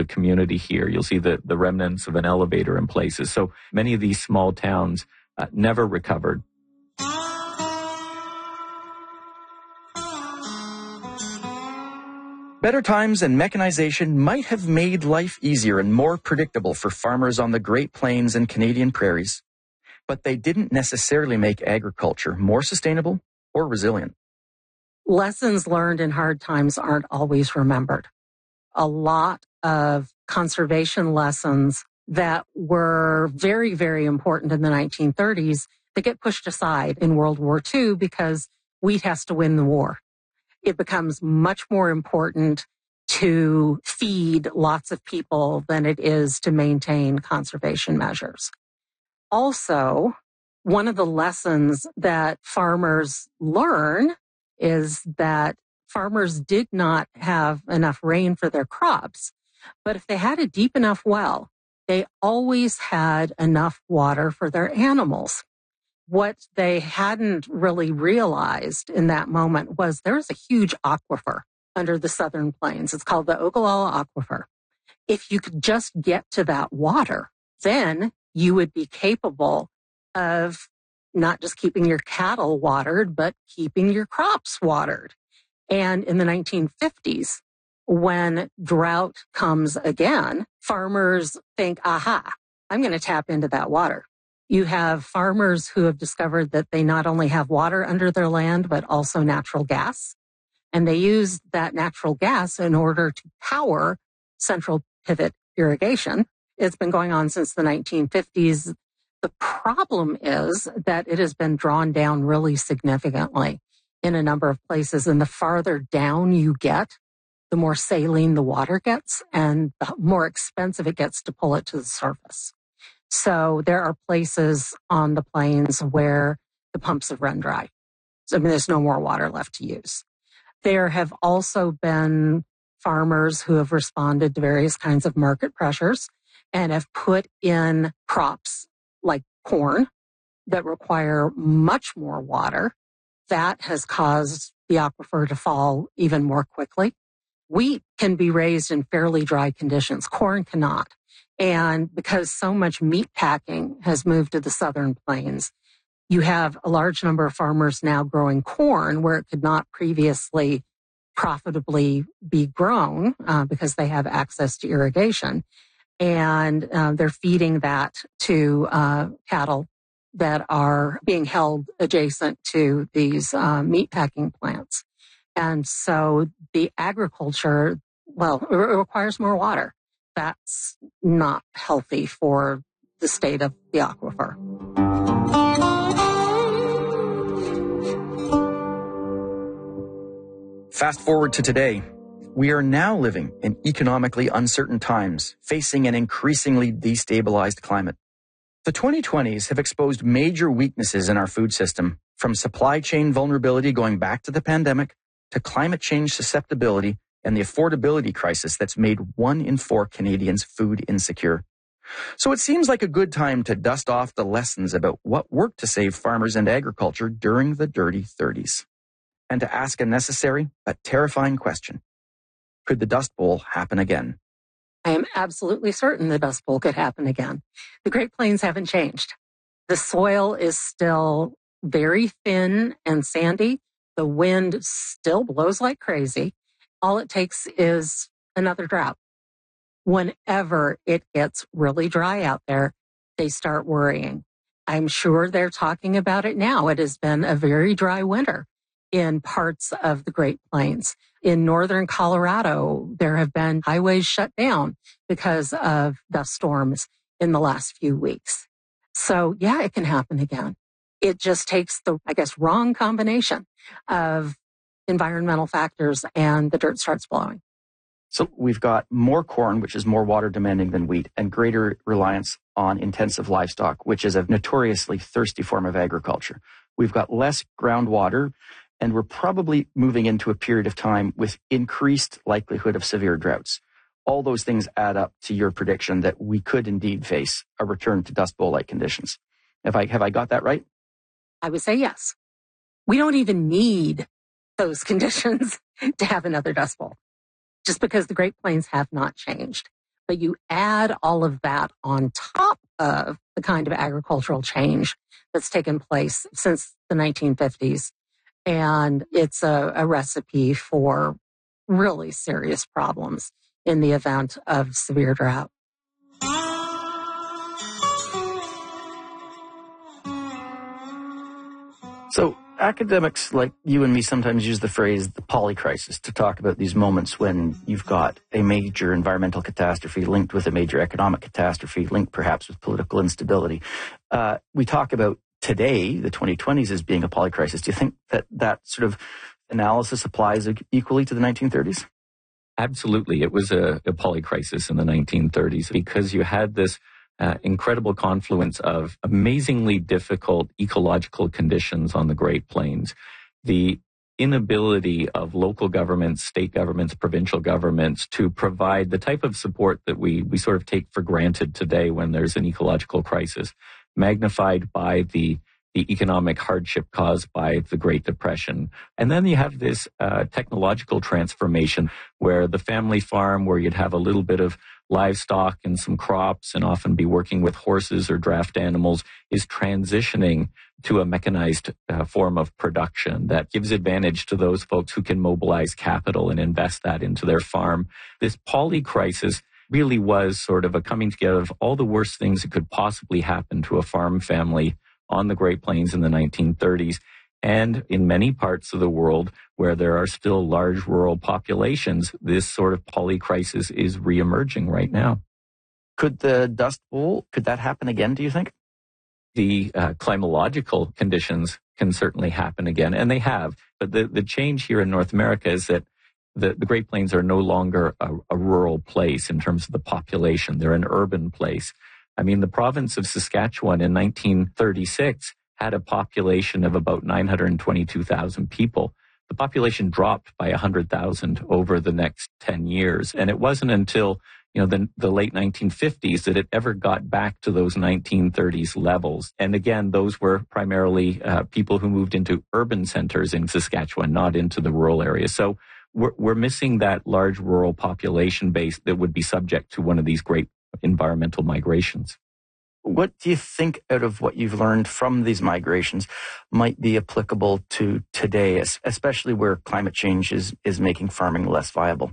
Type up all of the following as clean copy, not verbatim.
community here. You'll see the remnants of an elevator in places. So many of these small towns never recovered. Better times and mechanization might have made life easier and more predictable for farmers on the Great Plains and Canadian prairies, but they didn't necessarily make agriculture more sustainable or resilient. Lessons learned in hard times aren't always remembered. A lot of conservation lessons that were very, very important in the 1930s, they get pushed aside in World War II because wheat has to win the war. It becomes much more important to feed lots of people than it is to maintain conservation measures. Also, one of the lessons that farmers learn is that farmers did not have enough rain for their crops, but if they had a deep enough well, they always had enough water for their animals. What they hadn't really realized in that moment was there was a huge aquifer under the Southern Plains. It's called the Ogallala Aquifer. If you could just get to that water, then you would be capable of not just keeping your cattle watered, but keeping your crops watered. And in the 1950s, when drought comes again, farmers think, aha, I'm going to tap into that water. You have farmers who have discovered that they not only have water under their land, but also natural gas. And they use that natural gas in order to power central pivot irrigation. It's been going on since the 1950s. The problem is that it has been drawn down really significantly in a number of places. And the farther down you get, the more saline the water gets and the more expensive it gets to pull it to the surface. So there are places on the plains where the pumps have run dry. So, I mean, there's no more water left to use. There have also been farmers who have responded to various kinds of market pressures and have put in crops like corn that require much more water. That has caused the aquifer to fall even more quickly. Wheat can be raised in fairly dry conditions. Corn cannot. And because so much meat packing has moved to the Southern Plains, you have a large number of farmers now growing corn where it could not previously profitably be grown because they have access to irrigation. And they're feeding that to cattle that are being held adjacent to these meat packing plants. And so the agriculture, well, it requires more water. That's not healthy for the state of the aquifer. Fast forward to today. We are now living in economically uncertain times, facing an increasingly destabilized climate. The 2020s have exposed major weaknesses in our food system, from supply chain vulnerability going back to the pandemic to climate change susceptibility and the affordability crisis that's made 1 in 4 Canadians food insecure. So it seems like a good time to dust off the lessons about what worked to save farmers and agriculture during the dirty 30s. And to ask a necessary but terrifying question. Could the Dust Bowl happen again? I am absolutely certain the Dust Bowl could happen again. The Great Plains haven't changed. The soil is still very thin and sandy. The wind still blows like crazy. All it takes is another drought. Whenever it gets really dry out there, they start worrying. I'm sure they're talking about it now. It has been a very dry winter in parts of the Great Plains. In northern Colorado, there have been highways shut down because of dust storms in the last few weeks. So yeah, it can happen again. It just takes the, wrong combination of environmental factors and the dirt starts blowing. So we've got more corn, which is more water demanding than wheat, and greater reliance on intensive livestock, which is a notoriously thirsty form of agriculture. We've got less groundwater, and we're probably moving into a period of time with increased likelihood of severe droughts. All those things add up to your prediction that we could indeed face a return to Dust Bowl-like conditions. Have I got that right? I would say yes. We don't even need those conditions to have another Dust Bowl, just because the Great Plains have not changed. But you add all of that on top of the kind of agricultural change that's taken place since the 1950s. And it's a recipe for really serious problems in the event of severe drought. So academics like you and me sometimes use the phrase the polycrisis to talk about these moments when you've got a major environmental catastrophe linked with a major economic catastrophe linked perhaps with political instability. We talk about today, the 2020s, as being a polycrisis. Do you think that sort of analysis applies equally to the 1930s? Absolutely. It was a polycrisis in the 1930s because you had this incredible confluence of amazingly difficult ecological conditions on the Great Plains. The inability of local governments, state governments, provincial governments to provide the type of support that we sort of take for granted today when there's an ecological crisis, magnified by the economic hardship caused by the Great Depression. And then you have this technological transformation where the family farm, where you'd have a little bit of livestock and some crops and often be working with horses or draft animals, is transitioning to a mechanized form of production that gives advantage to those folks who can mobilize capital and invest that into their farm. This polycrisis really was sort of a coming together of all the worst things that could possibly happen to a farm family on the Great Plains in the 1930s. And in many parts of the world where there are still large rural populations, this sort of polycrisis is reemerging right now. Could the Dust Bowl, could that happen again, do you think? The climatological conditions can certainly happen again, and they have. But the change here in North America is that the Great Plains are no longer a rural place in terms of the population. They're an urban place. I mean, the province of Saskatchewan in 1936 had a population of about 922,000 people. The population dropped by 100,000 over the next 10 years. And it wasn't until, the late 1950s that it ever got back to those 1930s levels. And again, those were primarily people who moved into urban centers in Saskatchewan, not into the rural areas. So we're missing that large rural population base that would be subject to one of these great environmental migrations. What do you think, out of what you've learned from these migrations, might be applicable to today, especially where climate change is making farming less viable?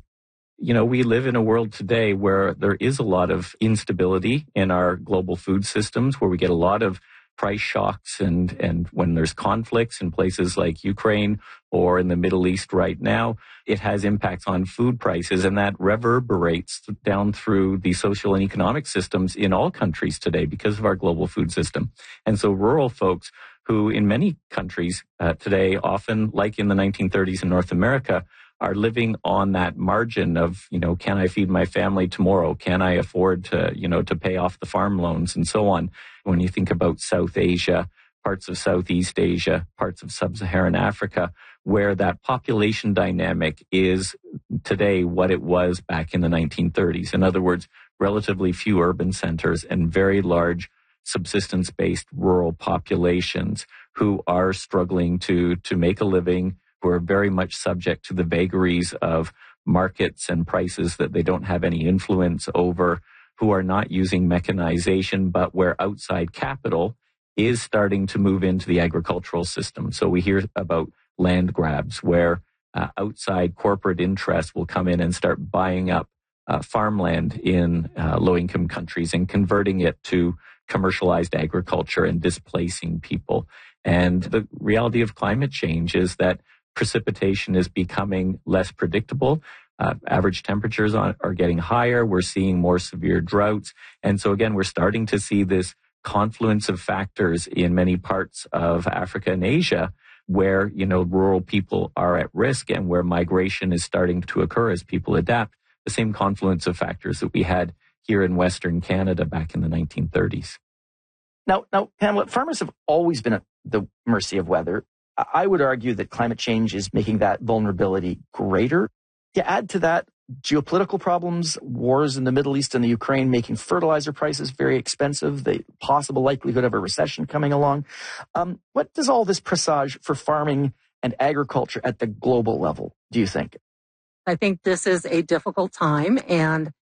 We live in a world today where there is a lot of instability in our global food systems, where we get a lot of price shocks and when there's conflicts in places like Ukraine or in the Middle East right now, it has impacts on food prices, and that reverberates down through the social and economic systems in all countries today because of our global food system. And so rural folks who in many countries today, often like in the 1930s in North America, are living on that margin of, can I feed my family tomorrow? Can I afford to pay off the farm loans and so on? When you think about South Asia, parts of Southeast Asia, parts of Sub-Saharan Africa, where that population dynamic is today what it was back in the 1930s. In other words, relatively few urban centers and very large subsistence-based rural populations who are struggling to make a living, who are very much subject to the vagaries of markets and prices that they don't have any influence over, who are not using mechanization, but where outside capital is starting to move into the agricultural system. So we hear about land grabs where outside corporate interests will come in and start buying up farmland in low-income countries and converting it to commercialized agriculture and displacing people. And the reality of climate change is that precipitation is becoming less predictable. Average temperatures are getting higher. We're seeing more severe droughts. And so again, we're starting to see this confluence of factors in many parts of Africa and Asia where, rural people are at risk and where migration is starting to occur as people adapt. The same confluence of factors that we had here in Western Canada back in the 1930s. Now, Pamela, farmers have always been at the mercy of weather. I would argue that climate change is making that vulnerability greater. You add to that geopolitical problems, wars in the Middle East and the Ukraine making fertilizer prices very expensive, the possible likelihood of a recession coming along. What does all this presage for farming and agriculture at the global level, do you think? I think this is a difficult time, and